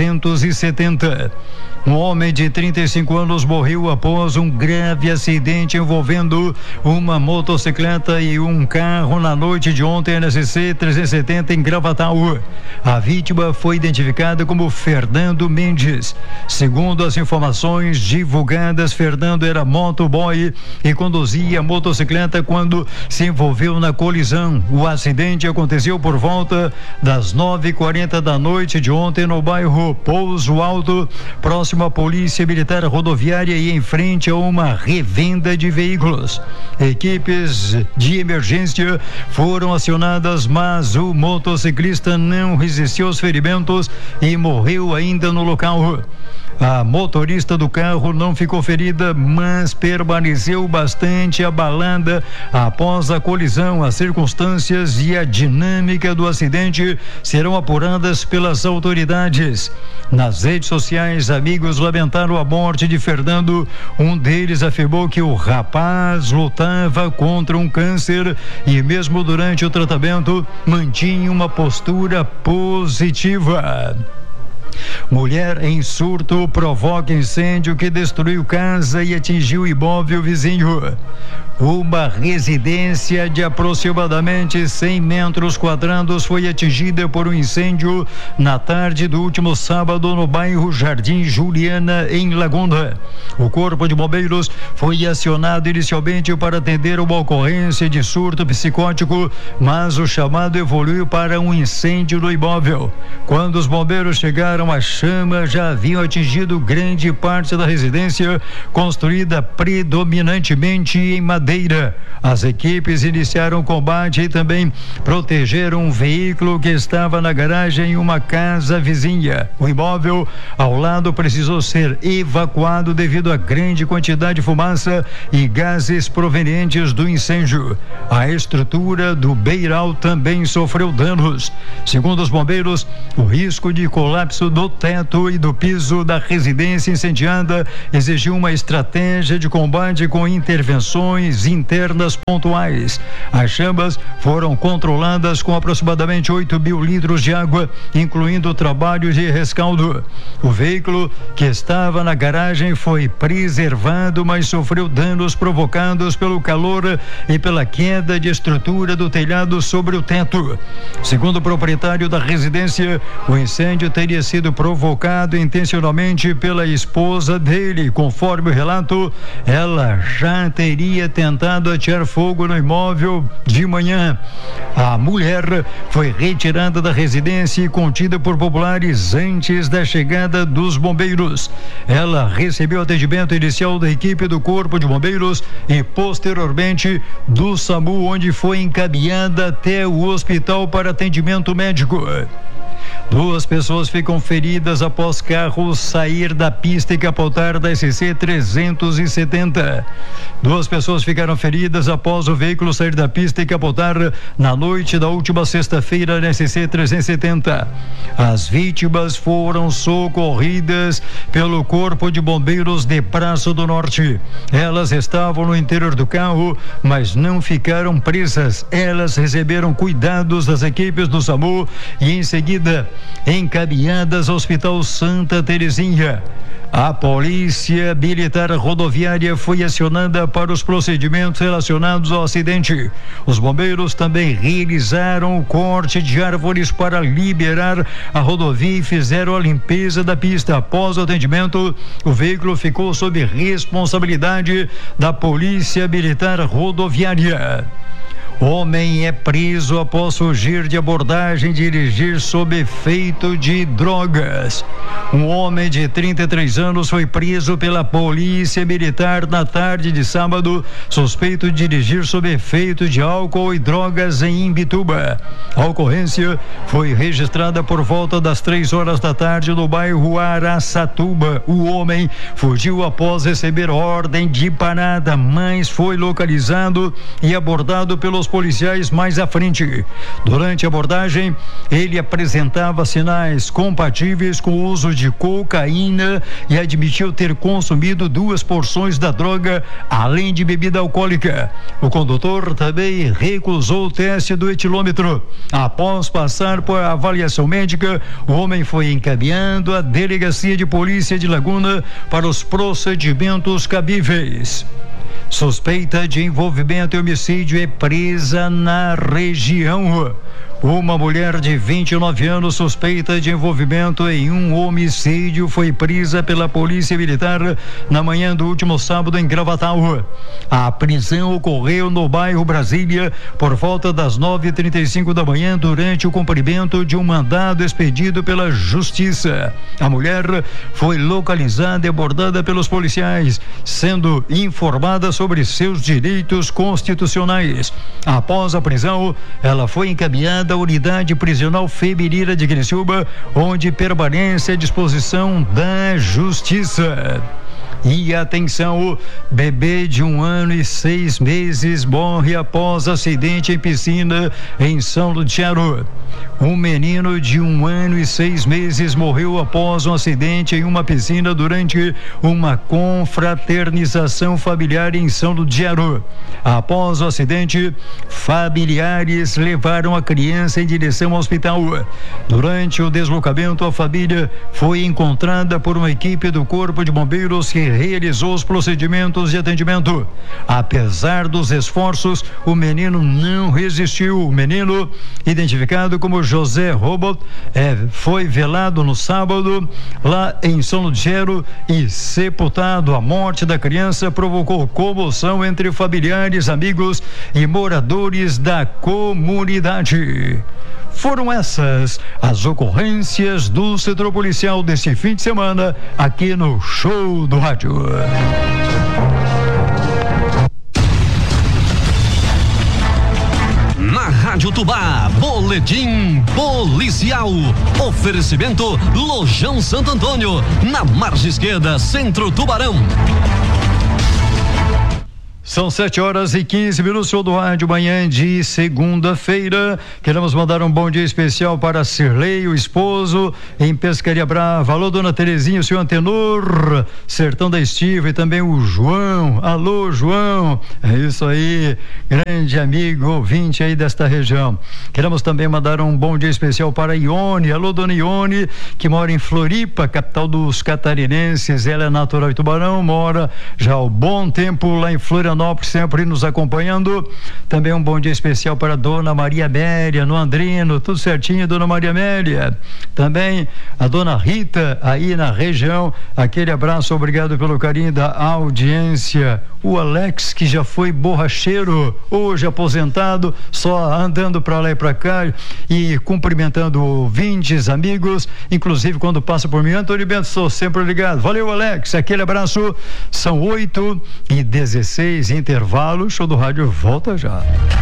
370. Um homem de 35 anos morreu após um grave acidente envolvendo uma motocicleta e um carro na noite de ontem na SC 370 em Gravatal. A vítima foi identificada como Fernando Mendes. Segundo as informações divulgadas, Fernando era motoboy e conduzia a motocicleta quando se envolveu na colisão. O acidente aconteceu por volta das 9h40 da noite de ontem no bairro Pouso Alto, próximo à Polícia Militar Rodoviária e em frente a uma revenda de veículos. Equipes de emergência foram acionadas, mas o motociclista não resistiu aos ferimentos e morreu ainda no local. A motorista do carro não ficou ferida, mas permaneceu bastante abalada após a colisão. As circunstâncias e a dinâmica do acidente serão apuradas pelas autoridades. Nas redes sociais, amigos lamentaram a morte de Fernando. Um deles afirmou que o rapaz lutava contra um câncer e mesmo durante o tratamento mantinha uma postura positiva. Mulher em surto provoca incêndio que destruiu casa e atingiu imóvel vizinho. Uma residência de aproximadamente 100 metros quadrados foi atingida por um incêndio na tarde do último sábado no bairro Jardim Juliana, em Laguna. O Corpo de Bombeiros foi acionado inicialmente para atender uma ocorrência de surto psicótico, mas o chamado evoluiu para um incêndio no imóvel. Quando os bombeiros chegaram, as chamas já haviam atingido grande parte da residência, construída predominantemente em madeira. As equipes iniciaram o combate e também protegeram um veículo que estava na garagem em uma casa vizinha. O imóvel ao lado precisou ser evacuado devido à grande quantidade de fumaça e gases provenientes do incêndio. A estrutura do beiral também sofreu danos. Segundo os bombeiros, o risco de colapso do teto e do piso da residência incendiada exigiu uma estratégia de combate com intervenções internas pontuais. As chamas foram controladas com aproximadamente 8.000 litros de água, incluindo o trabalho de rescaldo. O veículo que estava na garagem foi preservado, mas sofreu danos provocados pelo calor e pela queda de estrutura do telhado sobre o teto. Segundo o proprietário da residência, o incêndio teria sido provocado intencionalmente pela esposa dele. Conforme o relato, ela já teria tentado atear fogo no imóvel de manhã. A mulher foi retirada da residência e contida por populares antes da chegada dos bombeiros. Ela recebeu atendimento inicial da equipe do Corpo de Bombeiros e posteriormente do SAMU, onde foi encaminhada até o hospital para atendimento médico. 2 pessoas ficam feridas após carro sair da pista e capotar da SC 370. 2 pessoas ficaram feridas após o veículo sair da pista e capotar na noite da última sexta-feira na SC 370. As vítimas foram socorridas pelo Corpo de Bombeiros de Braço do Norte. Elas estavam no interior do carro, mas não ficaram presas. Elas receberam cuidados das equipes do SAMU e em seguida encaminhadas ao Hospital Santa Terezinha. A Polícia Militar Rodoviária foi acionada para os procedimentos relacionados ao acidente. Os bombeiros também realizaram o corte de árvores para liberar a rodovia e fizeram a limpeza da pista. Após o atendimento, o veículo ficou sob responsabilidade da Polícia Militar Rodoviária. Homem é preso após fugir de abordagem e dirigir sob efeito de drogas. Um homem de 33 anos foi preso pela Polícia Militar na tarde de sábado, suspeito de dirigir sob efeito de álcool e drogas em Imbituba. A ocorrência foi registrada por volta das 3 horas da tarde no bairro Araçatuba. O homem fugiu após receber ordem de parada, mas foi localizado e abordado pelos policiais mais à frente. Durante a abordagem, ele apresentava sinais compatíveis com o uso de cocaína e admitiu ter consumido 2 porções da droga, além de bebida alcoólica. O condutor também recusou o teste do etilômetro. Após passar por avaliação médica, o homem foi encaminhado à Delegacia de Polícia de Laguna para os procedimentos cabíveis. Suspeita de envolvimento em homicídio é presa na região. Uma mulher de 29 anos suspeita de envolvimento em um homicídio foi presa pela Polícia Militar na manhã do último sábado em Gravatal. A prisão ocorreu no bairro Brasília por volta das 9h35 da manhã durante o cumprimento de um mandado expedido pela Justiça. A mulher foi localizada e abordada pelos policiais, sendo informada sobre seus direitos constitucionais. Após a prisão, ela foi encaminhada Unidade Prisional Feminina de Criciúma, onde permanece à disposição da Justiça. E atenção, o bebê de 1 ano e 6 meses morre após acidente em piscina em São Lúcio. Um menino de 1 ano e 6 meses morreu após um acidente em uma piscina durante uma confraternização familiar em São Lúcio. Após o acidente, familiares levaram a criança em direção ao hospital. Durante o deslocamento, a família foi encontrada por uma equipe do Corpo de Bombeiros que realizou os procedimentos de atendimento. Apesar dos esforços, o menino não resistiu. O menino, identificado como José Robot, foi velado no sábado lá em São Lúcio e sepultado. A morte da criança provocou comoção entre familiares, amigos e moradores da comunidade. Foram essas as ocorrências do setor policial desse fim de semana aqui no Show do Rádio. Na Rádio Tubá, boletim policial. Oferecimento Lojão Santo Antônio, na margem esquerda, Centro Tubarão. São 7h15, show do rádio, manhã de segunda-feira. Queremos mandar um bom dia especial para Cirlei, o esposo, em Pescaria Brava. Alô, dona Terezinha, o senhor Antenor, Sertão da Estiva, e também o João. Alô, João. É isso aí, grande amigo, ouvinte aí desta região. Queremos também mandar um bom dia especial para Ione. Alô, dona Ione, que mora em Floripa, capital dos catarinenses. Ela é natural de Tubarão, mora já há um bom tempo lá em Florianópolis, sempre nos acompanhando. Também um bom dia especial para dona Maria Amélia, no Andrino, tudo certinho, dona Maria Amélia. Também a dona Rita, aí na região, aquele abraço, obrigado pelo carinho da audiência. O Alex, que já foi borracheiro, hoje aposentado, só andando para lá e para cá e cumprimentando ouvintes, amigos, inclusive quando passa por mim. Antônio Bento, sou sempre ligado. Valeu, Alex, aquele abraço. São 8h16, intervalo, Show do Rádio volta já.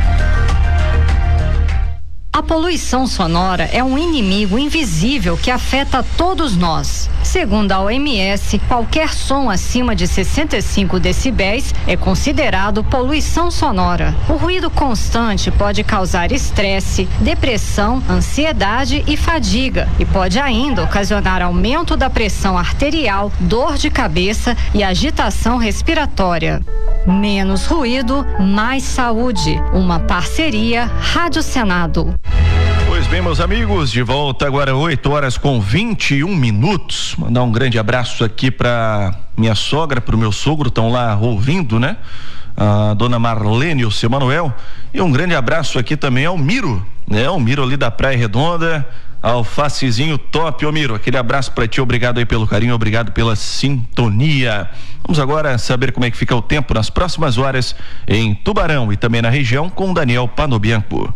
A poluição sonora é um inimigo invisível que afeta todos nós. Segundo a OMS, qualquer som acima de 65 decibéis é considerado poluição sonora. O ruído constante pode causar estresse, depressão, ansiedade e fadiga, e pode ainda ocasionar aumento da pressão arterial, dor de cabeça e agitação respiratória. Menos ruído, mais saúde. Uma parceria Rádio Senado. Pois bem, meus amigos, de volta agora 8h21. Mandar um grande abraço aqui para minha sogra, pro meu sogro, estão lá ouvindo, né? A dona Marlene e o seu Manuel. E um grande abraço aqui também ao Miro, né? O Miro ali da Praia Redonda, alfacezinho top, ô Miro, aquele abraço pra ti, obrigado aí pelo carinho, obrigado pela sintonia. Vamos agora saber como é que fica o tempo nas próximas horas em Tubarão e também na região com Daniel Panobianco.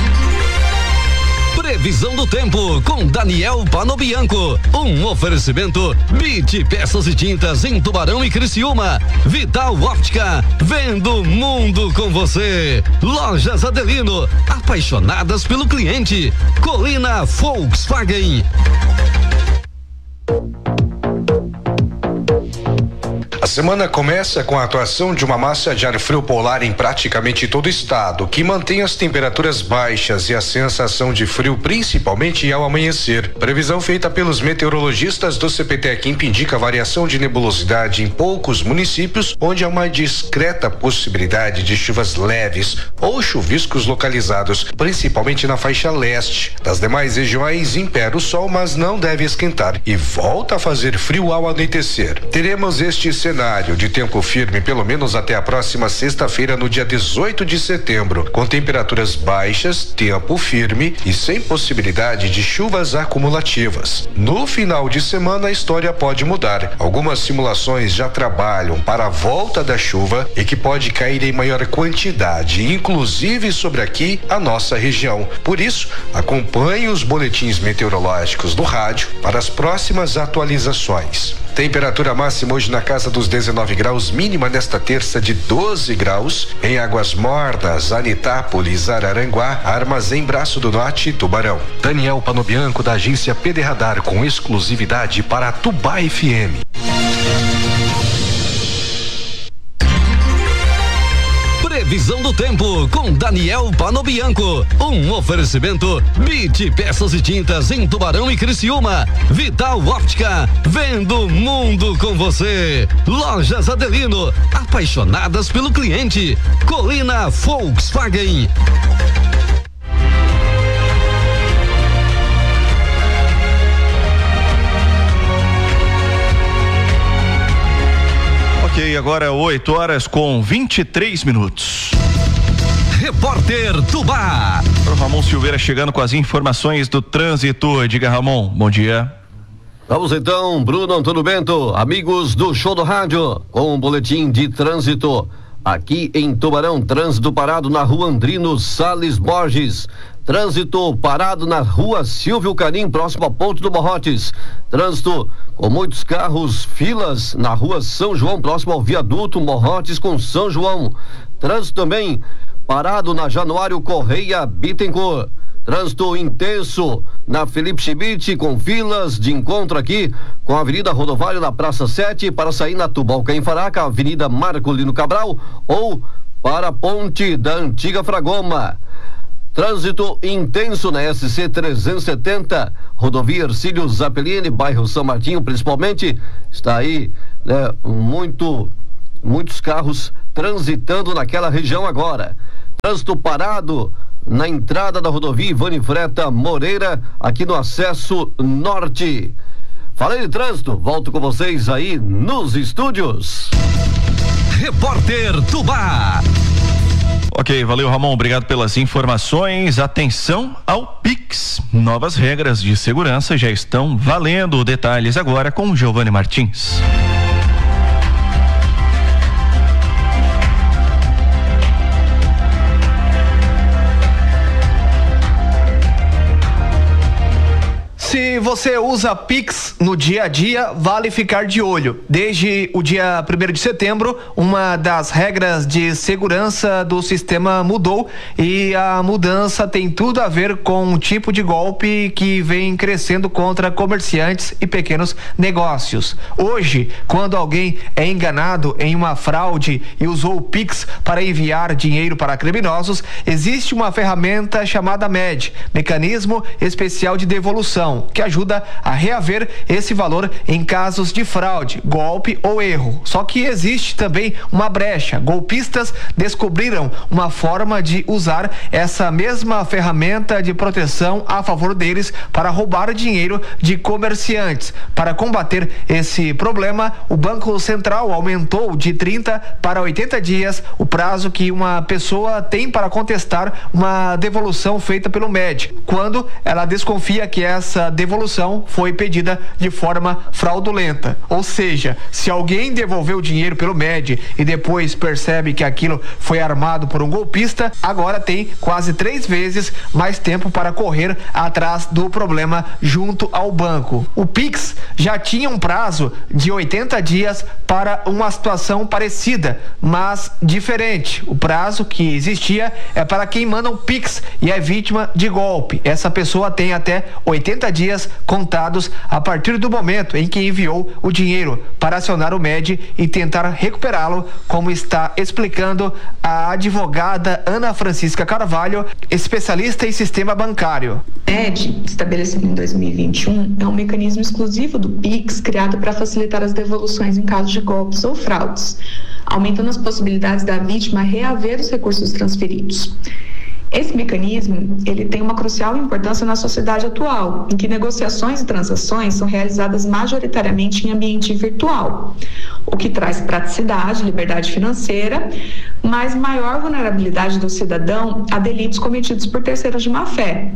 Previsão do tempo com Daniel Panobianco. Um oferecimento BIT Peças e Tintas em Tubarão e Criciúma. Vital Óptica, vendo o mundo com você. Lojas Adelino, apaixonadas pelo cliente. Colina Volkswagen. A semana começa com a atuação de uma massa de ar frio polar em praticamente todo o estado, que mantém as temperaturas baixas e a sensação de frio principalmente ao amanhecer. Previsão feita pelos meteorologistas do CPTEC indica variação de nebulosidade em poucos municípios, onde há uma discreta possibilidade de chuvas leves ou chuviscos localizados, principalmente na faixa leste. Das demais regiões impera o sol, mas não deve esquentar e volta a fazer frio ao anoitecer. Teremos este cenário de tempo firme pelo menos até a próxima sexta-feira, no dia 18 de setembro, com temperaturas baixas, tempo firme e sem possibilidade de chuvas acumulativas. No final de semana a história pode mudar. Algumas simulações já trabalham para a volta da chuva e que pode cair em maior quantidade, inclusive sobre aqui a nossa região. Por isso, acompanhe os boletins meteorológicos do rádio para as próximas atualizações. Temperatura máxima hoje na casa dos 19 graus, mínima nesta terça de 12 graus, em Águas Mornas, Anitápolis, Araranguá, Armazém Braço do Norte, Tubarão. Daniel Panobianco, da agência PD Radar, com exclusividade para a Tubá FM. Previsão do tempo com Daniel Panobianco. Um oferecimento BIT Peças e Tintas em Tubarão e Criciúma. Vital Óptica, vendo o mundo com você. Lojas Adelino, apaixonadas pelo cliente. Colina Volkswagen. Ok, agora 8h23. Repórter Tubá. O Ramon Silveira chegando com as informações do trânsito. Diga, Ramon, bom dia. Vamos então, Bruno Antônio Bento, amigos do Show do Rádio, com um boletim de trânsito. Aqui em Tubarão, trânsito parado na rua Andrino Salles Borges. Trânsito parado na rua Silvio Carim, próximo à Ponte do Morrotes. Trânsito com muitos carros, filas na rua São João, próximo ao viaduto Morrotes com São João. Trânsito também parado na Januário Correia Bittencourt. Trânsito intenso na Felipe Schmidt, com filas de encontro aqui com a Avenida Rodovário na Praça 7 para sair na Tubalca em Faraca, Avenida Marcolino Cabral ou para a Ponte da Antiga Fragoma. Trânsito intenso na SC 370, rodovia Ercílio Zappellini, bairro São Martinho principalmente. Está aí, né, muitos carros transitando naquela região agora. Trânsito parado na entrada da rodovia Ivane Freta Moreira, aqui no acesso norte. Falei de trânsito, volto com vocês aí nos estúdios. Repórter Tubá. Ok, valeu, Ramon, obrigado pelas informações. Atenção ao Pix. Novas regras de segurança já estão valendo. Detalhes agora com Giovanni Martins. Se você usa Pix no dia a dia, vale ficar de olho. Desde o dia 1º de setembro, uma das regras de segurança do sistema mudou e a mudança tem tudo a ver com um tipo de golpe que vem crescendo contra comerciantes e pequenos negócios. Hoje, quando alguém é enganado em uma fraude e usou o Pix para enviar dinheiro para criminosos, existe uma ferramenta chamada MED, Mecanismo Especial de Devolução, que ajuda a reaver esse valor em casos de fraude, golpe ou erro. Só que existe também uma brecha. Golpistas descobriram uma forma de usar essa mesma ferramenta de proteção a favor deles para roubar dinheiro de comerciantes. Para combater esse problema, o Banco Central aumentou de 30 para 80 dias o prazo que uma pessoa tem para contestar uma devolução feita pelo MED, quando ela desconfia que essa devolução foi pedida de forma fraudulenta. Ou seja, se alguém devolveu o dinheiro pelo MED e depois percebe que aquilo foi armado por um golpista, agora tem quase 3 vezes mais tempo para correr atrás do problema junto ao banco. O Pix já tinha um prazo de 80 dias para uma situação parecida, mas diferente. O prazo que existia é para quem manda um Pix e é vítima de golpe. Essa pessoa tem até 80 dias contados a partir do momento em que enviou o dinheiro para acionar o MED e tentar recuperá-lo, como está explicando a advogada Ana Francisca Carvalho, especialista em sistema bancário. O MED, estabelecido em 2021, é um mecanismo exclusivo do Pix criado para facilitar as devoluções em caso de golpes ou fraudes, aumentando as possibilidades da vítima reaver os recursos transferidos. Esse mecanismo, ele tem uma crucial importância na sociedade atual, em que negociações e transações são realizadas majoritariamente em ambiente virtual, o que traz praticidade, liberdade financeira, mas maior vulnerabilidade do cidadão a delitos cometidos por terceiros de má-fé.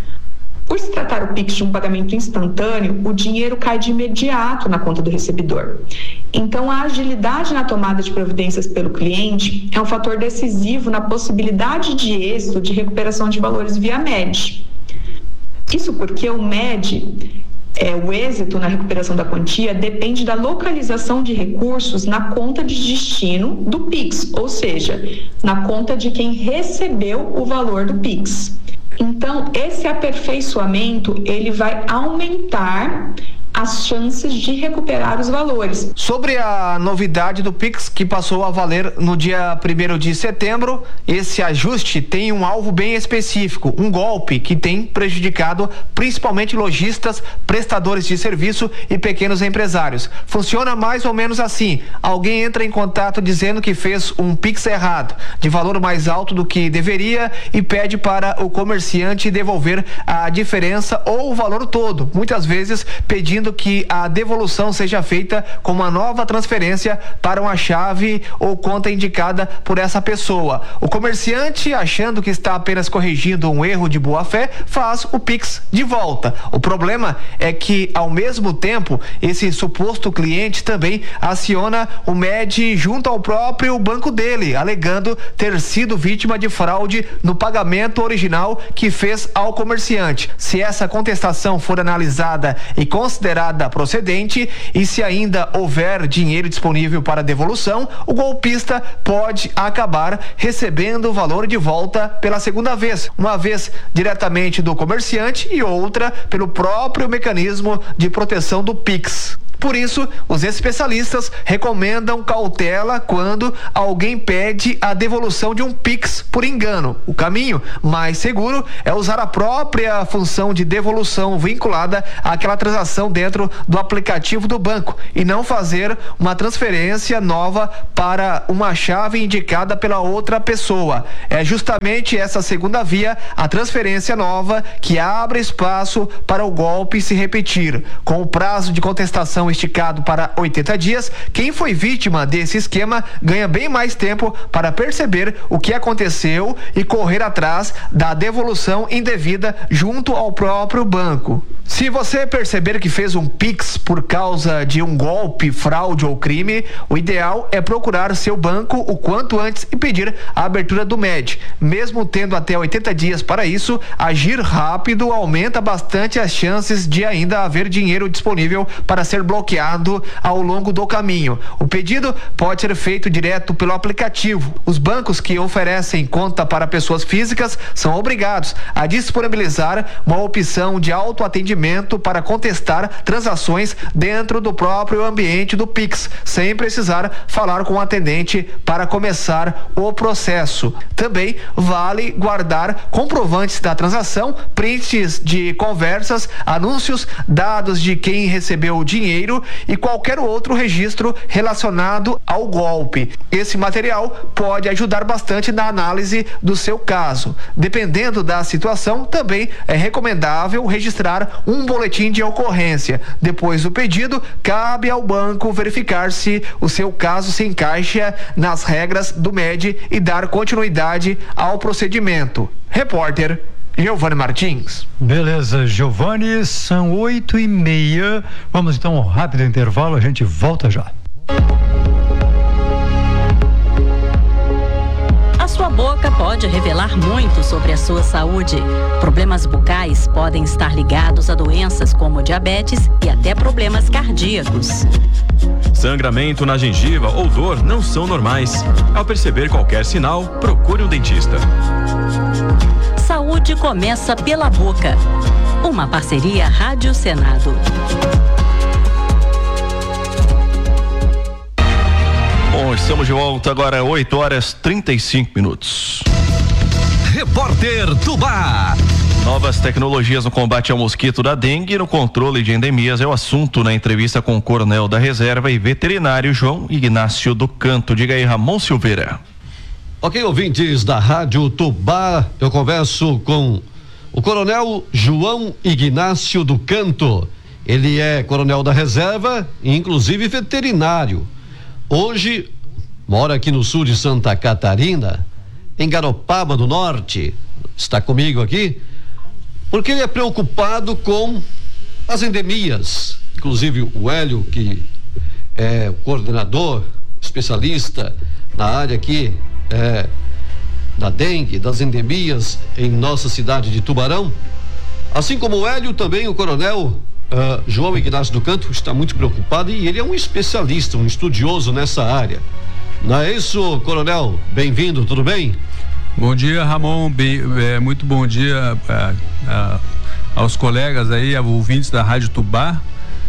Por se tratar o Pix de um pagamento instantâneo, o dinheiro cai de imediato na conta do recebedor. Então, a agilidade na tomada de providências pelo cliente é um fator decisivo na possibilidade de êxito de recuperação de valores via MED. Isso porque o MED, o êxito na recuperação da quantia, depende da localização de recursos na conta de destino do Pix, ou seja, na conta de quem recebeu o valor do Pix. Então, esse aperfeiçoamento, ele vai aumentar as chances de recuperar os valores. Sobre a novidade do Pix que passou a valer no dia 1º de setembro, esse ajuste tem um alvo bem específico, um golpe que tem prejudicado principalmente lojistas, prestadores de serviço e pequenos empresários. Funciona mais ou menos assim: alguém entra em contato dizendo que fez um Pix errado, de valor mais alto do que deveria, e pede para o comerciante devolver a diferença ou o valor todo, muitas vezes pedindo que a devolução seja feita com uma nova transferência para uma chave ou conta indicada por essa pessoa. O comerciante, achando que está apenas corrigindo um erro de boa-fé, faz o Pix de volta. O problema é que, ao mesmo tempo, esse suposto cliente também aciona o MED junto ao próprio banco dele, alegando ter sido vítima de fraude no pagamento original que fez ao comerciante. Se essa contestação for analisada e considerada procedente, e se ainda houver dinheiro disponível para devolução, o golpista pode acabar recebendo o valor de volta pela segunda vez, uma vez diretamente do comerciante e outra pelo próprio mecanismo de proteção do Pix. Por isso, os especialistas recomendam cautela quando alguém pede a devolução de um Pix por engano. O caminho mais seguro é usar a própria função de devolução vinculada àquela transação dentro do aplicativo do banco e não fazer uma transferência nova para uma chave indicada pela outra pessoa. É justamente essa segunda via, a transferência nova, que abre espaço para o golpe se repetir. Com o prazo de contestação esticado para 80 dias, quem foi vítima desse esquema ganha bem mais tempo para perceber o que aconteceu e correr atrás da devolução indevida junto ao próprio banco. Se você perceber que fez um Pix por causa de um golpe, fraude ou crime, o ideal é procurar seu banco o quanto antes e pedir a abertura do MED. Mesmo tendo até 80 dias para isso, agir rápido aumenta bastante as chances de ainda haver dinheiro disponível para ser bloqueado ao longo do caminho. O pedido pode ser feito direto pelo aplicativo. Os bancos que oferecem conta para pessoas físicas são obrigados a disponibilizar uma opção de autoatendimento para contestar transações dentro do próprio ambiente do Pix, sem precisar falar com o atendente para começar o processo. Também vale guardar comprovantes da transação, prints de conversas, anúncios, dados de quem recebeu o dinheiro e qualquer outro registro relacionado ao golpe. Esse material pode ajudar bastante na análise do seu caso. Dependendo da situação, também é recomendável registrar um boletim de ocorrência. Depois do pedido, cabe ao banco verificar se o seu caso se encaixa nas regras do MED e dar continuidade ao procedimento. Repórter Giovanni Martins. Beleza, Giovanni, são 8:30. Vamos então ao rápido intervalo, a gente volta já. A sua boca pode revelar muito sobre a sua saúde. Problemas bucais podem estar ligados a doenças como diabetes e até problemas cardíacos. Sangramento na gengiva ou dor não são normais. Ao perceber qualquer sinal, procure um dentista. Saúde começa pela boca. Uma parceria Rádio Senado. Bom, estamos de volta agora, 8h35. Repórter Tubá. Novas tecnologias no combate ao mosquito da dengue e no controle de endemias é o assunto na entrevista com o coronel da reserva e veterinário João Ignácio do Canto. Diga aí, Ramon Silveira. Ok, ouvintes da Rádio Tubá, eu converso com o coronel João Ignácio do Canto. Ele é coronel da reserva e inclusive veterinário. Hoje mora aqui no sul de Santa Catarina, em Garopaba do Norte. Está comigo aqui porque ele é preocupado com as endemias. Inclusive o Hélio, que é o coordenador, especialista na área aqui da dengue, das endemias em nossa cidade de Tubarão. Assim como o Hélio, também o coronel João Ignácio do Canto está muito preocupado e ele é um especialista, um estudioso nessa área. Não é isso, coronel? Bem-vindo, tudo bem? Bom dia, Ramon, muito bom dia aos colegas aí, ouvintes da Rádio Tubá.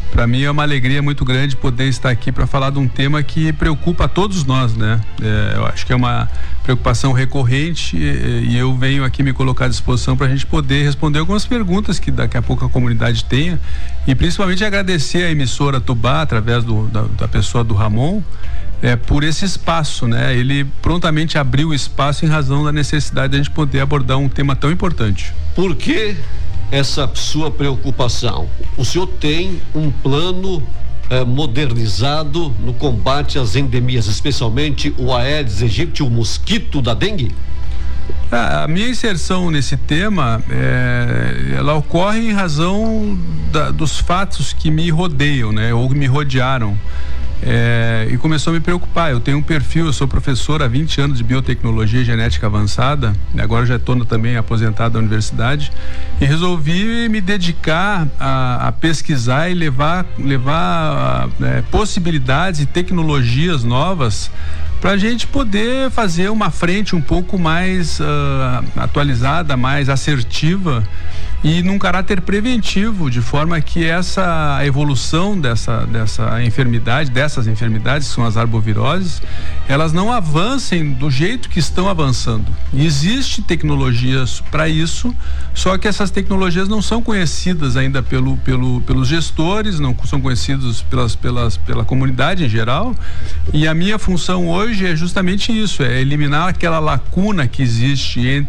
Para mim é uma alegria muito grande poder estar aqui para falar de um tema que preocupa a todos nós, né? Eu acho que é uma preocupação recorrente e eu venho aqui me colocar à disposição para a gente poder responder algumas perguntas que daqui a pouco a comunidade tenha, e principalmente agradecer a emissora Tubá, através da pessoa do Ramon, por esse espaço, né? Ele prontamente abriu o espaço em razão da necessidade de a gente poder abordar um tema tão importante. Por que essa sua preocupação? O senhor tem um plano modernizado no combate às endemias, especialmente o Aedes aegypti, o mosquito da dengue? A minha inserção nesse tema, ela ocorre em razão dos fatos que me rodeiam, né? Ou me rodearam. E começou a me preocupar. Eu tenho um perfil, eu sou professor há 20 anos de biotecnologia e genética avançada, agora já estou também aposentado da universidade, e resolvi me dedicar a pesquisar e levar possibilidades e tecnologias novas para a gente poder fazer uma frente um pouco mais atualizada, mais assertiva e num caráter preventivo, de forma que essa evolução dessa enfermidade, dessas enfermidades que são as arboviroses, elas não avancem do jeito que estão avançando. E existe tecnologias para isso, só que essas tecnologias não são conhecidas ainda pelos gestores, não são conhecidos pela comunidade em geral, e a minha função hoje é justamente isso, é eliminar aquela lacuna que existe entre